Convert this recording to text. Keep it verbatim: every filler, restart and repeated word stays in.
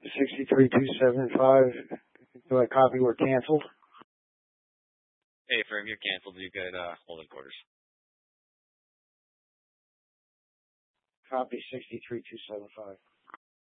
sixty-three two seventy-five. Do I copy we're canceled? Hey, firm, you're canceled. You got uh, holding quarters. Copy sixty-three two seventy-five.